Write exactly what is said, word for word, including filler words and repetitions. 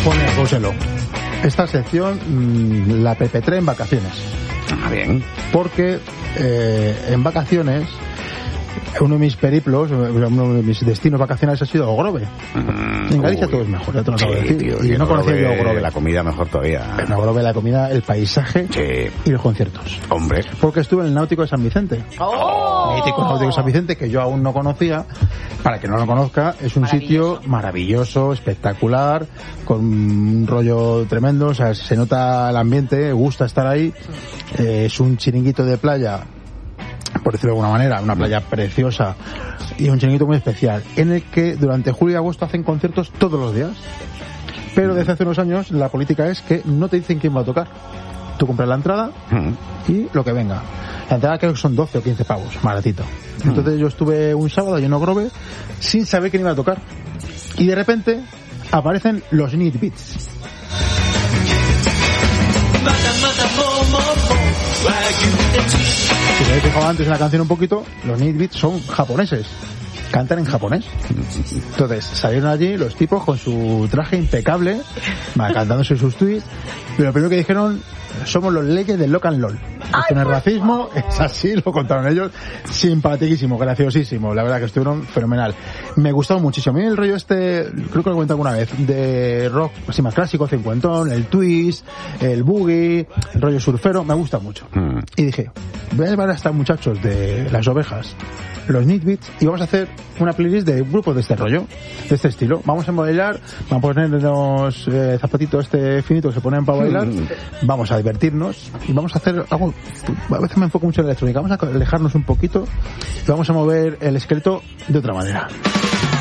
Pone, póselo. Esta sección mmm, la perpetré en vacaciones. Ah, bien. Porque eh, en vacaciones, uno de mis periplos, uno de mis destinos vacacionales ha sido Ogrove. Mm, en Galicia uy. Todo es mejor, ya te lo acabo de decir. Tío, y yo no conocía yo Ogrove. La comida mejor todavía. En Ogrove la comida, el paisaje sí. y los conciertos. Hombre. Porque estuve en el Náutico de San Vicente. ¡Oh! Mítico Náutico de San Vicente, que yo aún no conocía. Para que no lo conozca, es un sitio maravilloso, espectacular, con un rollo tremendo, o sea, se nota el ambiente, gusta estar ahí. Eh, es un chiringuito de playa, por decirlo de alguna manera, una playa preciosa y un chiringuito muy especial, en el que durante julio y agosto hacen conciertos todos los días. Pero desde hace unos años la política es que no te dicen quién va a tocar. Tú compras la entrada y lo que venga. La entrada creo que son doce o quince pavos, baratito. Entonces yo estuve un sábado allí en Ogrove sin saber quién iba a tocar. Y de repente aparecen los Need Beats. Si os habéis fijado antes en la canción un poquito, los Need Beats son japoneses. Cantan en japonés. Entonces salieron allí los tipos con su traje impecable, cantándose sus tweets, pero lo primero que dijeron: somos los leyes del lock and roll. Esto no es racismo, es así, lo contaron ellos. Simpaticísimo, graciosísimo, la verdad que estuvieron fenomenal. Me gustó muchísimo. A mí el rollo este, creo que lo he comentado alguna vez, de rock así más clásico, cincuentón, el twist, el boogie, el rollo surfero, me gusta mucho. Mm. Y dije, voy a llevar a estos muchachos de Las Ovejas, los Need Beats, y vamos a hacer una playlist de grupos de este rollo, de este estilo. Vamos a bailar, vamos a ponernos eh, zapatitos este finito que se ponen para bailar, mm. vamos a divertirnos y vamos a hacer algo. A veces me enfoco mucho en la electrónica, vamos a alejarnos un poquito y vamos a mover el esqueleto de otra manera.